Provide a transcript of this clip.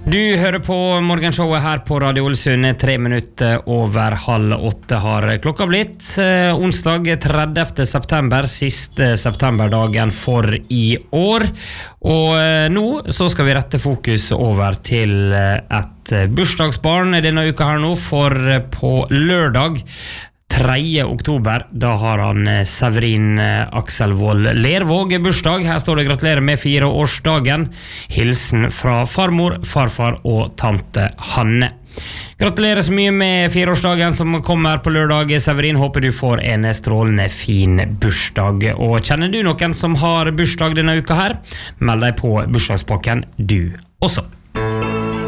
Du hører på morgenshowet her på Radio Ålesund 3 minutter over 7:30 har klokka blitt. Onsdag 30. september, siste septemberdagen for i år. Og nå så skal vi rette fokus over til et bursdagsbarn denne uka her nå, for på lørdag 3. oktober, da har han Severin Akselvold Lervåg bursdag. Her står det gratulerer med 4-årsdagen. Hilsen fra farmor, farfar og tante Hanne. Gratulerer så mye med 4-årsdagen som kommer på lørdag, Severin. Håper du får en strålende fin bursdag. Og kjenner du noen som har bursdag denne uka her? Meld deg på bursdagspakken du også.